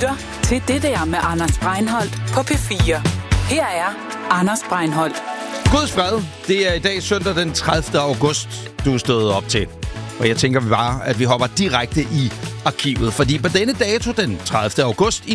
lytter til Det der med Anders Breinholt på P4. Her er Anders Breinholt. Guds fred. Det er i dag søndag den 30. august, du er stået op til. Og jeg tænker bare, at vi hopper direkte i arkivet. Fordi på denne dato, den 30. august i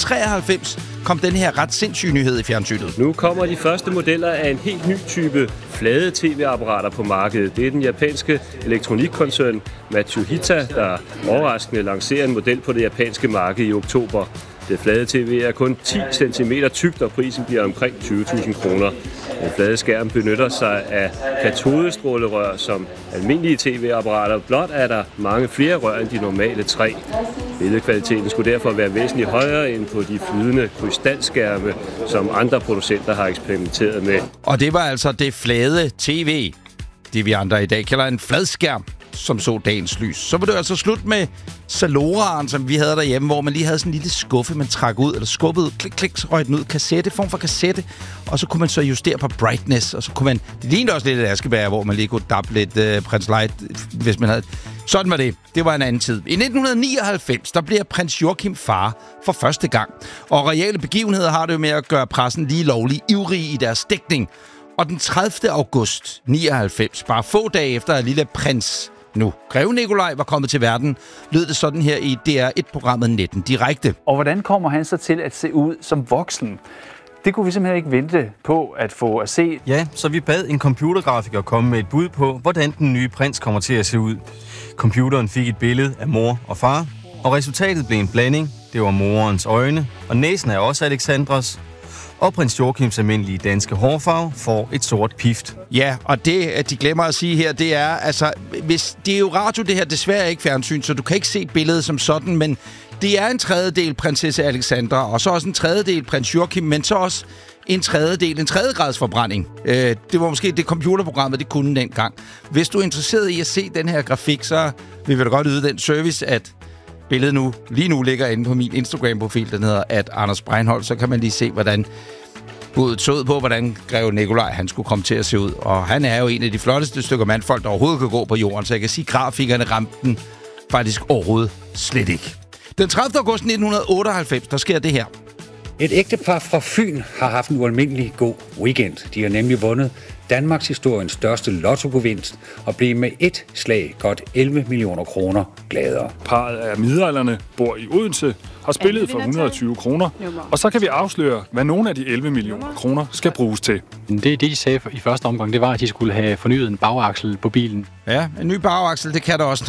1993, kom den her ret sindssyge nyhed i fjernsynet. Nu kommer de første modeller af en helt ny type flade tv-apparater på markedet. Det er den japanske elektronikkoncern Matsuhita, der overraskende lancerer en model på det japanske marked i oktober. Det flade tv er kun 10 cm tykt, og prisen bliver omkring 20.000 kroner. Den flade skærm benytter sig af katodestrålerør som almindelige tv-apparater. Blot er der mange flere rør end de normale 3. Billedkvaliteten skulle derfor være væsentligt højere end på de flydende krystalskærme, som andre producenter har eksperimenteret med. Og det var altså det flade tv, det vi andre i dag kalder en fladskærm, som så dagens lys. Så var det altså slut med Zaloraen, som vi havde derhjemme, hvor man lige havde sådan en lille skuffe, man trak ud, eller skubbede ud, klik, så røg den ud, kassette, form for kassette, og så kunne man så justere på brightness, og så kunne man, det lignede også lidt af Askebær, hvor man lige kunne dappe lidt Prins Light, hvis man havde. Sådan var det. Det var en anden tid. I 1999, der bliver prins Joachim far for første gang, og reelle begivenheder har det jo med at gøre pressen lige lovlig ivrig i deres dækning. Og den 30. august 99, bare få dage efter at lille prins nu, Greve Nikolaj, var kommet til verden, lød det sådan her i DR1-programmet 19 Direkte. Og hvordan kommer han så til at se ud som voksen? Det kunne vi simpelthen ikke vente på at få at se. Ja, så vi bad en computergrafiker komme med et bud på, hvordan den nye prins kommer til at se ud. Computeren fik et billede af mor og far, og resultatet blev en blanding. Det var morens øjne, og næsen er også Alexandras. Og prins Joachims almindelige danske hårfarve får et sort pift. Ja, og det, de glemmer at sige her, det er, altså, hvis det er jo radio, det her desværre ikke fjernsyn, så du kan ikke se billedet som sådan, men det er en tredjedel prinsesse Alexandra, og så også en tredjedel prins Joachim, men så også en tredjegrads forbrænding. Det var måske det computerprogrammet, det kunne dengang. Hvis du er interesseret i at se den her grafik, så vil vi da godt yde den service, at billedet lige nu ligger inde på min Instagram-profil, den hedder @Anders Breinholt, så kan man lige se, hvordan budet så ud på, hvordan Greve Nikolaj han skulle komme til at se ud. Og han er jo en af de flotteste stykker mandfolk, der overhovedet kan gå på jorden, så jeg kan sige, at grafikerne ramte den faktisk overhovedet slet ikke. Den 30. august 1998, der sker det her. Et ægtepar fra Fyn har haft en ualmindelig god weekend. De har nemlig vundet Danmarks historiens største lottogevinst og blev med et slag godt 11 millioner kroner gladere. Parret af midaldrende bor i Odense, har spillet for 120 kroner, og så kan vi afsløre, hvad nogle af de 11 millioner kroner skal bruges til. Det, de sagde i første omgang, det var, at de skulle have fornyet en bagaksel på bilen. Ja, en ny bagaksel, det kan der også